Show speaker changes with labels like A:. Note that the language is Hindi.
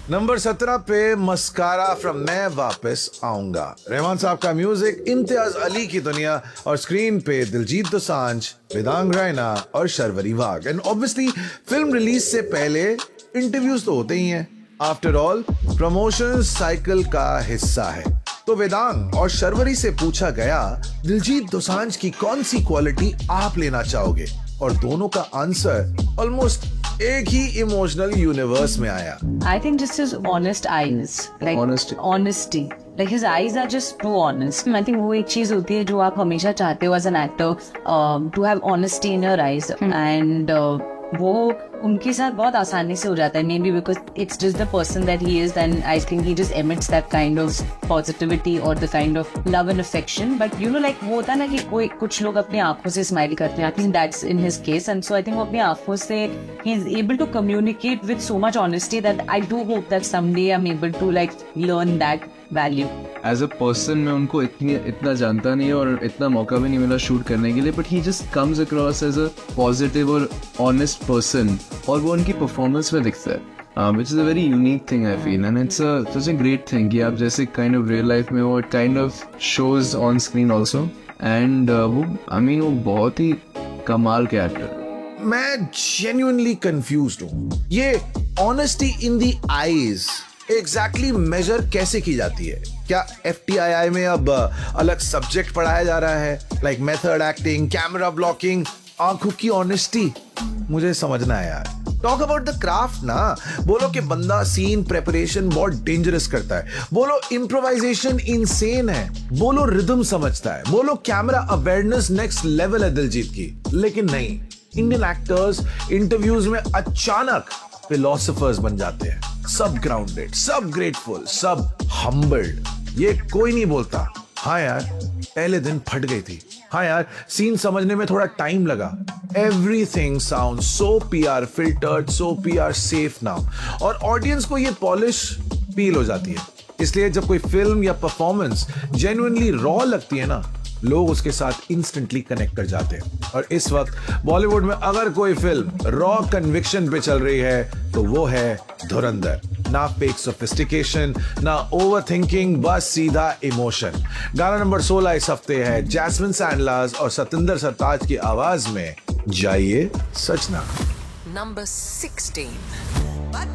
A: नंबर 17 पे मस्कारा फ्रॉम मैं वापस आऊंगा। रहमान साहब का म्यूजिक, इम्तियाज अली की दुनिया और स्क्रीन पे दिलजीत दोसांझ, वेदांग रैना और शर्वरी वाघ। एंड ऑब्वियसली फिल्म रिलीज से पहले इंटरव्यूज तो होते ही हैं। आफ्टर ऑल प्रमोशन साइकिल का हिस्सा है। तो वेदांग और शर्वरी से पूछा गया दिलजीत दोसांझ की कौन सी क्वालिटी आप लेना चाहोगे, और दोनों का आंसर ऑलमोस्ट एक ही इमोशनल यूनिवर्स में आया।
B: I think just his honest eyes, like honesty. Like his eyes are just too honest. I think वो एक चीज होती है जो आप हमेशा चाहते हो as an actor, to have honesty in your eyes. And वो उनके साथ बहुत आसानी से हो जाता है, may be because it's just the person that he is, and I think he just emits that kind of positivity और the kind of love and affection. But you know like वो होता है ना कि कोई कुछ लोग अपनी आंखों से स्माइल करते हैं, I think that's in his case. And so I think वो अपनी आंखों से he is able to communicate with so much honesty that I do hope that someday I am able to like learn that value.
C: As a person मैं उनको इतना जानता नहीं और इतना मौका भी नहीं मिला शूट करने के लिए, but he just comes across as a positive और ऑनेस्ट पर्सन, और वो उनकी परफॉर्मेंस में दिखता है, which is a very unique thing I feel. And it's such a great thing कि आप जैसे काइंड ऑफ रियल लाइफ में वो kind of shows on screen also. And वो आई मीन वो बहुत ही कमाल के एक्टर।
A: मैं जेन्युइनली कंफ्यूज्ड हूँ, ये honesty in the eyes exactly major कैसे की जाती है? क्या FTII में अब अलग सब्जेक्ट पढ़ाया जा रहा है, like method acting, camera blocking, आंखों की ऑनेस्टी? मुझे समझना है यार। टॉक अबाउट द क्राफ्ट ना। बोलो कि बंदा सीन प्रेपरेशन बहुत डेंजरस करता है, बोलो इम्प्रोवाइजेशन इनसेन है, बोलो रिदम समझता है, बोलो कैमरा अवेयरनेस नेक्स्ट लेवल है दिलजीत की। लेकिन नहीं, इंडियन एक्टर्स इंटरव्यूज में अचानक फिलोसोफर्स बन जाते हैं। सब ग्राउंडेड, सब ग्रेटफुल, सब हम्बल्ड। ये कोई नहीं बोलता हाँ यार पहले दिन फट गई थी, हाँ यार सीन समझने में थोड़ा टाइम लगा। Everything sound so PR filtered, सो PR सेफ नाउ, और ऑडियंस को ये पॉलिश फील हो जाती है। इसलिए जब कोई फिल्म या परफॉर्मेंस जेन्युइनली रॉ लगती है ना, लोग उसके साथ इंस्टेंटली कनेक्ट कर जाते हैं। और इस वक्त बॉलीवुड में अगर कोई फिल्म रॉ कन्विक्शन पे चल रही है तो वो है धुरंधर। ना फेक सोफिस्टिकेशन, ना ओवर थिंकिंग, बस सीधा इमोशन। गाना नंबर 16 इस हफ्ते है जैस्मिन सैंडलर्स और सतिंदर सरताज की आवाज में जाइए सजना।
D: Number 16.